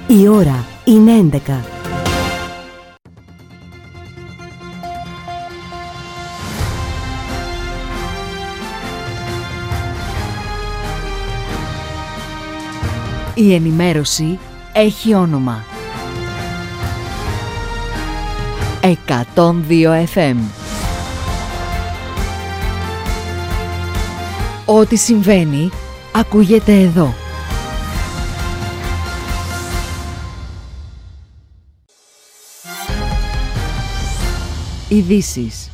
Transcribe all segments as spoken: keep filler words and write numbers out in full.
Η ώρα είναι έντεκα. Η ενημέρωση έχει όνομα. εκατόν δύο εφ εμ. Ό,τι συμβαίνει, ακούγεται εδώ. Ειδήσεις.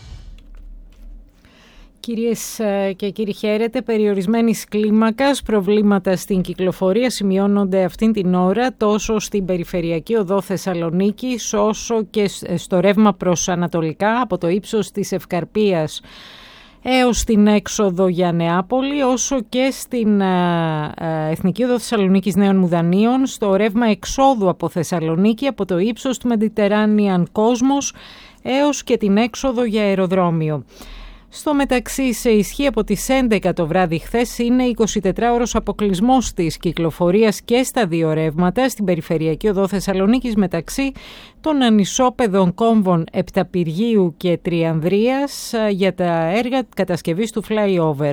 Κυρίες και κύριοι, χαίρετε. Περιορισμένης κλίμακας προβλήματα στην κυκλοφορία σημειώνονται αυτήν την ώρα τόσο στην περιφερειακή οδό Θεσσαλονίκης όσο και στο ρεύμα προς ανατολικά από το ύψος της Ευκαρπίας έως την έξοδο για Νεάπολη, όσο και στην Εθνική Οδό Θεσσαλονίκης Νέων Μουδανίων στο ρεύμα εξόδου από Θεσσαλονίκη από το ύψος του Mediterranean Cosmos έως και την έξοδο για αεροδρόμιο. Στο μεταξύ, σε ισχύ από τις έντεκα το βράδυ χθες είναι εικοσιτετράωρος αποκλεισμός της κυκλοφορίας και στα δύο ρεύματα στην περιφερειακή οδό Θεσσαλονίκης μεταξύ των ανισόπεδων κόμβων Επταπηργίου και Τριανδρίας για τα έργα κατασκευής του flyover.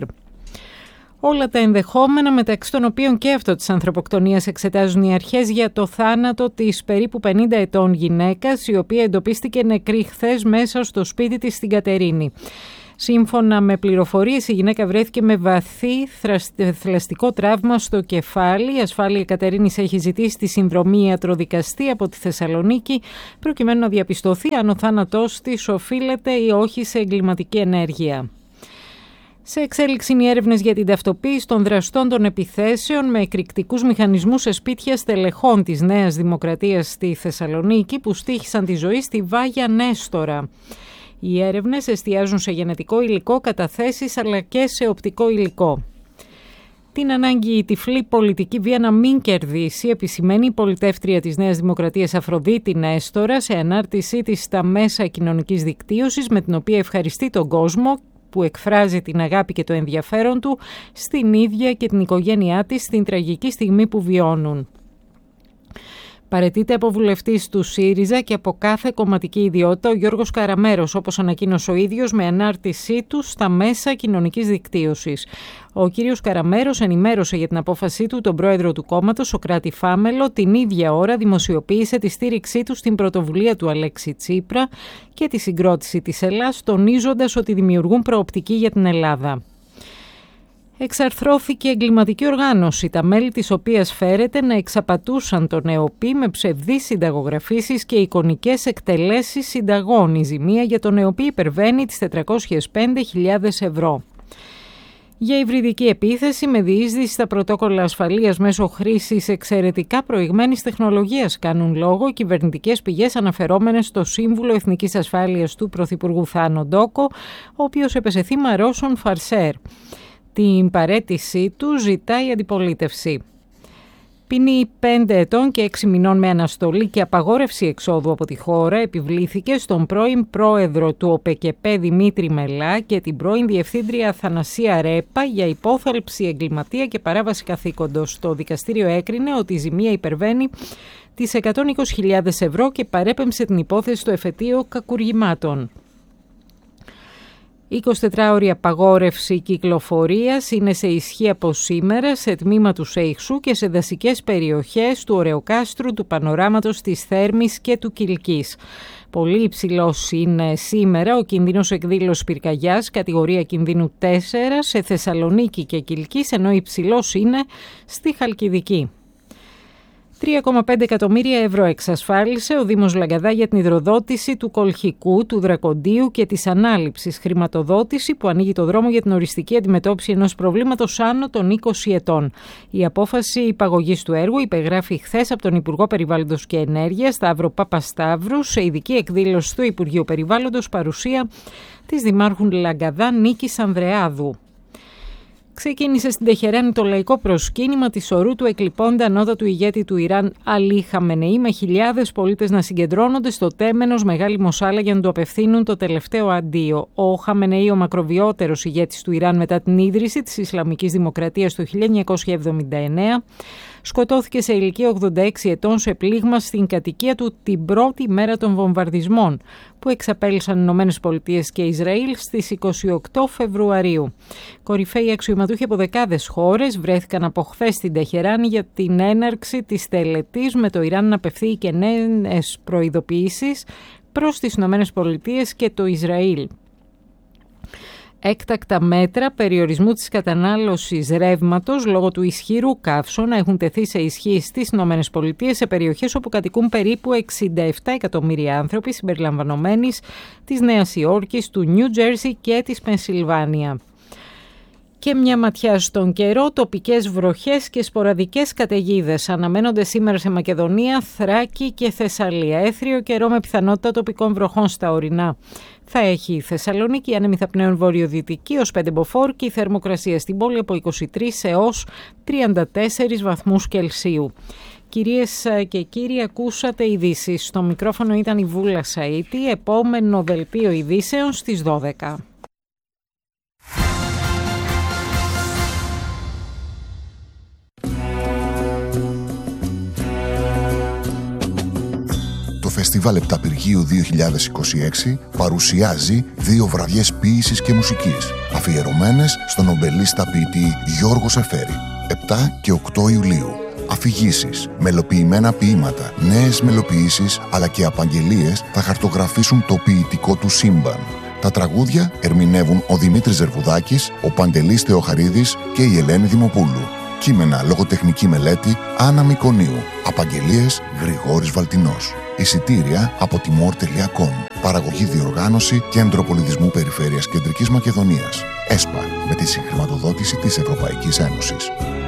Όλα τα ενδεχόμενα, μεταξύ των οποίων και αυτό της ανθρωποκτονίας, εξετάζουν οι αρχές για το θάνατο της περίπου πενήντα ετών γυναίκας, η οποία εντοπίστηκε νεκρή χθες μέσα στο σπίτι της στην Κατερίνη. Σύμφωνα με πληροφορίες, η γυναίκα βρέθηκε με βαθύ θηλαστικό τραύμα στο κεφάλι. Η Ασφάλεια Κατερίνης έχει ζητήσει τη συνδρομή ιατροδικαστή από τη Θεσσαλονίκη, προκειμένου να διαπιστωθεί αν ο θάνατός της οφείλεται ή όχι σε εγκληματική ενέργεια. Σε εξέλιξη είναι οι έρευνες για την ταυτοποίηση των δραστών των επιθέσεων με εκρηκτικούς μηχανισμούς σε σπίτια στελεχών της Νέας Δημοκρατίας στη Θεσσαλονίκη που στοίχησαν τη ζωή στη Βάγια Νέστορα. Οι έρευνες εστιάζουν σε γενετικό υλικό, καταθέσεις αλλά και σε οπτικό υλικό. Την ανάγκη η τυφλή πολιτική βία να μην κερδίσει επισημαίνει η πολιτεύτρια της Νέας Δημοκρατίας Αφροδίτη Νέστορα σε ανάρτησή της στα μέσα κοινωνικής δικτύωσης, με την οποία ευχαριστεί τον κόσμο που εκφράζει την αγάπη και το ενδιαφέρον του στην ίδια και την οικογένειά της στην τραγική στιγμή που βιώνουν. Παραιτείται από βουλευτής του ΣΥΡΙΖΑ και από κάθε κομματική ιδιότητα ο Γιώργος Καραμέρος, όπως ανακοίνωσε ο ίδιος με ανάρτησή του στα μέσα κοινωνικής δικτύωσης. Ο κύριος Καραμέρος ενημέρωσε για την απόφασή του τον πρόεδρο του κόμματος, Σωκράτη Φάμελο, την ίδια ώρα δημοσιοποίησε τη στήριξή του στην πρωτοβουλία του Αλέξη Τσίπρα και τη συγκρότηση της Ελλάς, τονίζοντας ότι δημιουργούν προοπτική για την Ελλάδα. Εξαρθρώθηκε εγκληματική οργάνωση, τα μέλη της οποίας φέρεται να εξαπατούσαν τον ΕΟΠΗ με ψευδείς συνταγογραφήσεις και εικονικές εκτελέσεις συνταγών. Η ζημία για τον ΕΟΠΗ υπερβαίνει τις τετρακόσιες πέντε χιλιάδες ευρώ. Για υβριδική επίθεση με διείσδυση στα πρωτόκολλα ασφαλείας μέσω χρήσης εξαιρετικά προηγμένης τεχνολογίας, κάνουν λόγο κυβερνητικές πηγές αναφερόμενες στο Σύμβουλο Εθνικής Ασφάλειας του Πρωθυπουργού Θάνο Ντόκο, ο οποίος έπεσε θύμα Ρώσων φαρσέρ. Την παραίτησή του ζητάει η αντιπολίτευση. Ποινή πέντε ετών και έξι μηνών με αναστολή και απαγόρευση εξόδου από τη χώρα επιβλήθηκε στον πρώην πρόεδρο του ΟΠΕΚΕΠΕ Δημήτρη Μελά και την πρώην διευθύντρια Αθανασία Ρέπα για υπόθαλψη, εγκληματία και παράβαση καθήκοντος. Το δικαστήριο έκρινε ότι η ζημία υπερβαίνει τις εκατόν είκοσι χιλιάδες ευρώ και παρέπεμψε την υπόθεση στο εφετείο κακουργημάτων. εικοσιτετράωρη απαγόρευση κυκλοφορίας είναι σε ισχύ από σήμερα σε τμήμα του Σέιχσου και σε δασικές περιοχές του Ωρεοκάστρου, του Πανοράματος, της Θέρμης και του Κιλκής. Πολύ υψηλός είναι σήμερα ο κίνδυνος εκδήλωσης πυρκαγιάς, κατηγορία κινδύνου τέσσερα σε Θεσσαλονίκη και Κιλκής, ενώ υψηλός είναι στη Χαλκιδική. τρία κόμμα πέντε εκατομμύρια ευρώ εξασφάλισε ο Δήμος Λαγκαδά για την υδροδότηση του Κολχικού, του Δρακοντίου και της ανάληψης, χρηματοδότηση που ανοίγει το δρόμο για την οριστική αντιμετώπιση ενός προβλήματος άνω των είκοσι ετών. Η απόφαση υπαγωγής του έργου υπεγράφει χθες από τον Υπουργό Περιβάλλοντος και Ενέργειας, Σταύρο Παπασταύρου, σε ειδική εκδήλωση του Υπουργείου Περιβάλλοντος, παρουσία της Δημάρχου Λαγκαδά Νίκης Ανδρεάδου. Ξεκίνησε στην Τεχεράνη το λαϊκό προσκύνημα της ορού του εκλειπώντα ανώτατου ηγέτη του Ιράν Αλή Χαμενεή, με χιλιάδες πολίτες να συγκεντρώνονται στο τέμενος Μεγάλη Μοσάλα για να του απευθύνουν το τελευταίο αντίο. Ο Χαμενεή, ο μακροβιότερος ηγέτης του Ιράν μετά την ίδρυση της Ισλαμικής Δημοκρατίας το χίλια εννιακόσια εβδομήντα εννέα, σκοτώθηκε σε ηλικία ογδόντα έξι ετών σε πλήγμα στην κατοικία του την πρώτη μέρα των βομβαρδισμών που εξαπέλυσαν οι Ηνωμένες Πολιτείες και Ισραήλ στις είκοσι οκτώ Φεβρουαρίου. Κορυφαίοι αξιωματούχοι από δεκάδες χώρες βρέθηκαν από χθες στην Τεχεράνη για την έναρξη της τελετής, με το Ιράν να απευθύνει και νέες προειδοποιήσεις προς τις Ηνωμένες Πολιτείες και το Ισραήλ. Έκτακτα μέτρα περιορισμού της κατανάλωσης ρεύματος λόγω του ισχυρού καύσωνα έχουν τεθεί σε ισχύ στις Ηνωμένες Πολιτείες σε περιοχές όπου κατοικούν περίπου εξήντα επτά εκατομμύρια άνθρωποι, συμπεριλαμβανομένης της Νέας Υόρκης, του Νιου Τζέρσι και της Πενσιλβάνια. Και μια ματιά στον καιρό, τοπικές βροχές και σποραδικές καταιγίδες αναμένονται σήμερα σε Μακεδονία, Θράκη και Θεσσαλία. Έθριο καιρό με πιθανότητα τοπικών βροχών στα ορεινά. Θα έχει η Θεσσαλονίκη άνεμη θα πνέουν βορειοδυτική ως πέντε μποφόρ και η θερμοκρασία στην πόλη από είκοσι τρεις έως τριάντα τέσσερις βαθμούς Κελσίου. Κυρίες και κύριοι, ακούσατε ειδήσεις. Στο μικρόφωνο ήταν η Βούλα Σαΐτη. Επόμενο δελτίο ειδήσεων στις δώδεκα. Το Φεστιβάλ Επταπηργίου δύο χιλιάδες είκοσι έξι παρουσιάζει δύο βραδιές ποίησης και μουσικής, αφιερωμένες στον νομπελίστα ποιητή Γιώργο Σεφέρη, επτά και οκτώ Ιουλίου. Αφηγήσεις, μελοποιημένα ποίηματα, νέες μελοποιήσεις αλλά και απαγγελίες θα χαρτογραφήσουν το ποιητικό του σύμπαν. Τα τραγούδια ερμηνεύουν ο Δημήτρης Ζερβουδάκης, ο Παντελής Θεοχαρίδης και η Ελένη Δημοπούλου. Κείμενα, λογοτεχνική μελέτη, Άννα Μικονίου. Απαγγελίες, Γρηγόρης Βαλτινός. Εισιτήρια από τιμόρ τελεία κομ. Παραγωγή, διοργάνωση Κέντρο Πολιτισμού Περιφέρειας Κεντρικής Μακεδονίας. ΕΣΠΑ, με τη συγχρηματοδότηση της Ευρωπαϊκής Ένωσης.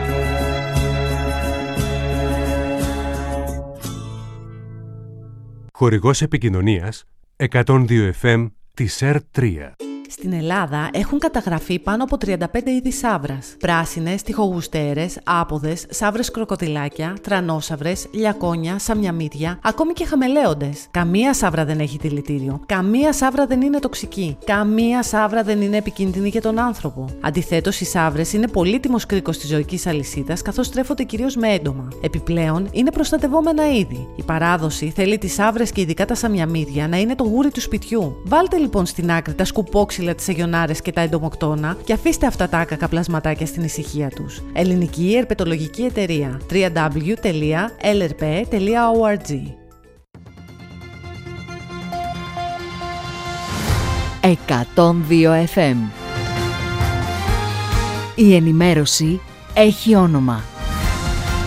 Χορηγός επικοινωνίας εκατόν δύο εφ εμ της ΕΡ τρία. Στην Ελλάδα έχουν καταγραφεί πάνω από τριάντα πέντε είδη σαύρας. Πράσινες, τυχογουστέρες, άποδες, σαύρες κροκοδιλάκια, τρανόσαυρες, λιακόνια, σαμιαμύδια, ακόμη και χαμελέοντες. Καμία σαύρα δεν έχει δηλητήριο. Καμία σαύρα δεν είναι τοξική. Καμία σαύρα δεν είναι επικίνδυνη για τον άνθρωπο. Αντιθέτως, οι σαύρες είναι πολύτιμος κρίκος της ζωικής αλυσίδας, καθώς τρέφονται κυρίως με έντομα. Επιπλέον, είναι προστατευόμενα είδη. Η παράδοση θέλει τις σαύρες και ειδικά τα σαμιαμύδια να είναι το γούρι του σπιτιού. Βάλτε λοιπόν στην άκρη τα σκουπόξυλα, τις αιγιονάρες και τα εντομοκτώνα και αφήστε αυτά τα άκακα πλασματάκια στην ησυχία τους. Ελληνική Ερπετολογική Εταιρεία. double-u double-u double-u τελεία ελ ερ πι τελεία ο αρ τζι. εκατόν δύο εφ εμ. Η ενημέρωση έχει όνομα.